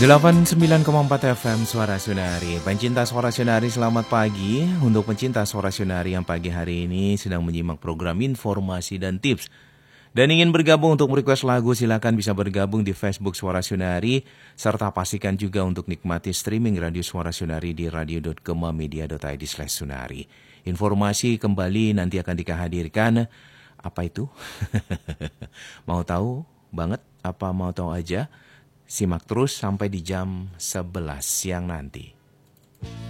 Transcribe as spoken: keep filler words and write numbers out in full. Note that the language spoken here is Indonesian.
delapan puluh sembilan koma empat F M Suara Sunari. Pencinta Suara Sunari, selamat pagi. Untuk pencinta Suara Sunari yang pagi hari ini sedang menyimak program informasi dan tips dan ingin bergabung untuk merequest lagu, silakan bisa bergabung di Facebook Suara Sunari, serta pastikan juga untuk nikmati streaming Radio Suara Sunari di radio dot gemamedia dot i d slash sunari. Informasi kembali nanti akan dikahadirkan. Apa itu? Mau tahu banget? Apa mau tahu aja? Simak terus sampai di jam sebelas siang nanti.